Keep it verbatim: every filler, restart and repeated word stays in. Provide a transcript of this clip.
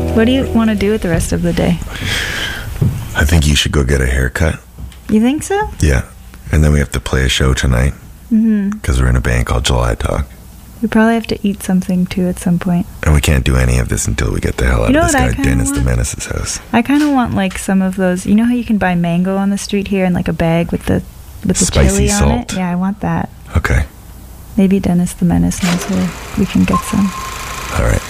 What do you want to do with the rest of the day? I think you should go get a haircut. You think so? Yeah. And then we have to play a show tonight. Mm-hmm. Because we're in a band called July Talk. We probably have to eat something, too, at some point. And we can't do any of this until we get the hell out You know of this what I guy kinda Dennis the want? Menace's house. I kind of want, like, some of those... You know how you can buy mango on the street here in, like, a bag with the with the Spicy chili salt. on it? Yeah, I want that. Okay. Maybe Dennis the Menace knows where we can get some. All right.